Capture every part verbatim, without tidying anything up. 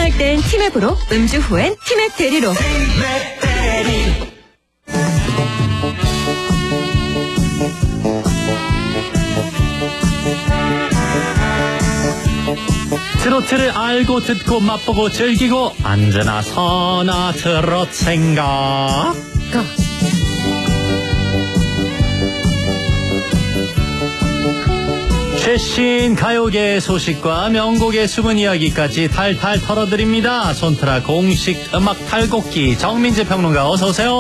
운전할 땐 티맵으로, 음주 후엔 티맵 대리로. 티맵 대리. 트로트를 알고 듣고 맛보고 즐기고 언제나 선화 트로트 생각. 최신 가요계 소식과 명곡의 숨은 이야기까지 탈탈 털어드립니다. 손트라 공식 음악 탈곡기 정민재 평론가 어서오세요.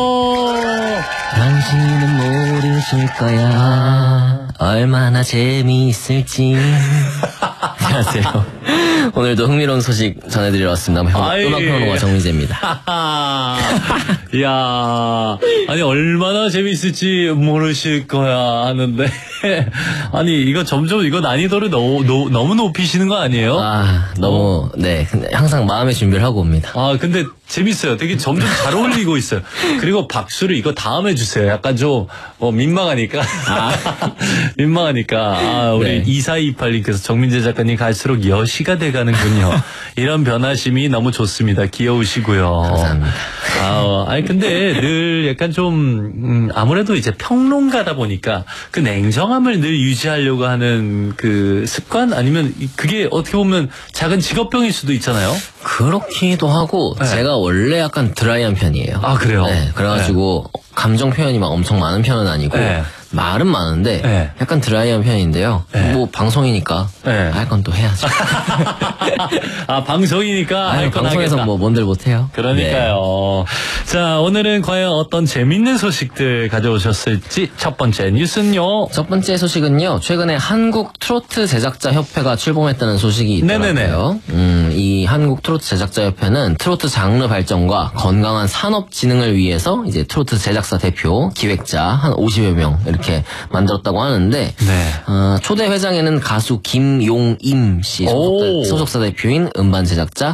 당신은 모르실 거야 얼마나 재미있을지. 안녕하세요. 오늘도 흥미로운 소식 전해드리러 왔습니다. 음악평론가 정민재입니다. 이야, 아니 얼마나 재미있을지 모르실 거야 하는데 아니 이거 점점 이거 난이도를 너무, 너무, 너무 높이시는 거 아니에요? 아 너무 어. 네 항상 마음의 준비를 하고 옵니다. 아 근데 재밌어요. 되게 점점 잘 어울리고 있어요. 그리고 박수를 이거 다음에 주세요. 약간 좀 어, 민망하니까 아. 민망하니까 아, 우리 네. 이사이팔님께서 정민재 작가님 갈수록 여시가 돼가는군요. 이런 변화심이 너무 좋습니다. 귀여우시고요. 감사합니다. 아, 아니 근데 늘 약간 좀 음, 아무래도 이제 평론가다 보니까 그 냉정함을 늘 유지하려고 하는 그 습관 아니면 그게 어떻게 보면 작은 직업병일 수도 있잖아요. 그렇기도 하고 네. 제가 원래 약간 드라이한 편이에요. 아 그래요? 네, 그래가지고 네. 감정 표현이 막 엄청 많은 편은 아니고 네. 말은 많은데 네. 약간 드라이한 편인데요. 네. 뭐 방송이니까 네. 할 건 또 해야죠. 아 방송이니까 할 건 방송에서 하겠다. 뭐 뭔들 못해요. 그러니까요. 네. 자 오늘은 과연 어떤 재밌는 소식들 가져오셨을지 첫 번째 뉴스는요. 첫 번째 소식은요. 최근에 한국 트로트 제작자 협회가 출범했다는 소식이 있더라고요. 네네네. 음, 이 한국 트로트 제작자 협회는 트로트 장르 발전과 건강한 산업 진흥을 위해서 이제 트로트 제작사 대표, 기획자 한 오십여 명 이렇게 만들었다고 하는데 네. 어, 초대 회장에는 가수 김용임 씨 소속사, 소속사 대표인 음반 제작자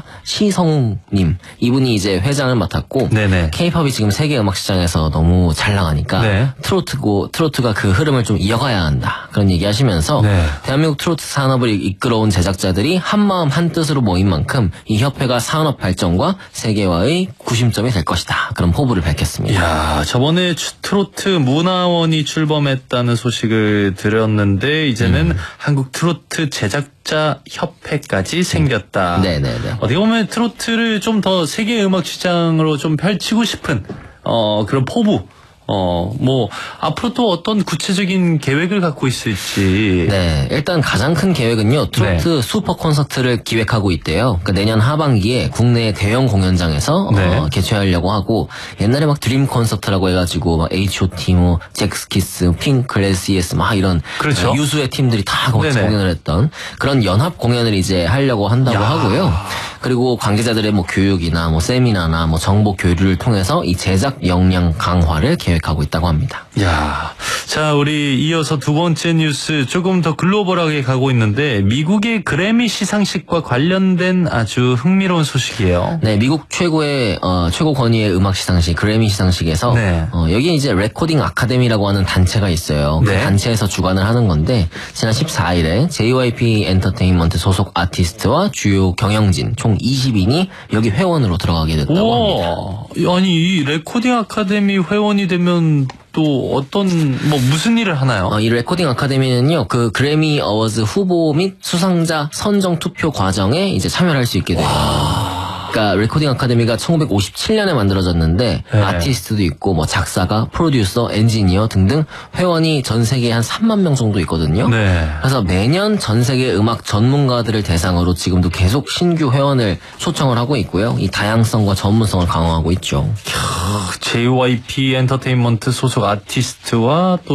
시성님 이분이 이제 회장을 맡았고 K-팝이 지금 세계 음악 시장에서 너무 잘 나가니까 네. 트로트고 트로트가 그 흐름을 좀 이어가야 한다 그런 얘기하시면서 네. 대한민국 트로트 산업을 이끌어온 제작자들이 한마음 한뜻으로 모인 만큼 이 협회가 산업 발전과 세계화의 구심점이 될 것이다 그런 포부를 밝혔습니다. 이야, 저번에 트로트 문화원이 출범 했다는 소식을 들었는데 이제는 음. 한국 트로트 제작자 협회까지 생겼다. 네네네. 어떻게 보면 트로트를 좀 더 세계 음악 시장으로 좀 펼치고 싶은 어 그런 포부. 어, 뭐, 앞으로 또 어떤 구체적인 계획을 갖고 있을지. 네, 일단 가장 큰 계획은요, 트로트 네. 슈퍼 콘서트를 기획하고 있대요. 그러니까 내년 하반기에 국내 대형 공연장에서 네. 어, 개최하려고 하고, 옛날에 막 드림 콘서트라고 해가지고, 막 에이치 오 티, 뭐, 잭스키스, 핑크, 에스이에스, 막 이런. 그렇죠. 어, 유수의 팀들이 다 거기서 공연을 했던 그런 연합 공연을 이제 하려고 한다고 야. 하고요. 그리고 관계자들의 뭐 교육이나 뭐 세미나나 뭐 정보 교류를 통해서 이 제작 역량 강화를 계획하고 있다고 합니다. 야, 자 우리 이어서 두 번째 뉴스 조금 더 글로벌하게 가고 있는데 미국의 그래미 시상식과 관련된 아주 흥미로운 소식이에요. 네, 미국 최고의 어, 최고 권위의 음악 시상식 그래미 시상식에서 네. 어, 여기에 이제 레코딩 아카데미라고 하는 단체가 있어요. 네. 그 단체에서 주관을 하는 건데 지난 십사일에 제이와이피 엔터테인먼트 소속 아티스트와 주요 경영진 총 이십 인이 여기 회원으로 들어가게 됐다고 우와, 합니다. 아니 이 레코딩 아카데미 회원이 되면 또 어떤 뭐 무슨 일을 하나요? 어, 이 레코딩 아카데미는요 그 그래미 어워즈 후보 및 수상자 선정 투표 과정에 이제 참여를 할 수 있게 돼요. 그러니까 레코딩 아카데미가 천구백오십칠년에 만들어졌는데 네. 아티스트도 있고 뭐 작사가, 프로듀서, 엔지니어 등등 회원이 전 세계에 한 삼만 명 정도 있거든요. 네. 그래서 매년 전 세계 음악 전문가들을 대상으로 지금도 계속 신규 회원을 초청을 하고 있고요. 이 다양성과 전문성을 강화하고 있죠. 제이와이피 엔터테인먼트 소속 아티스트와 또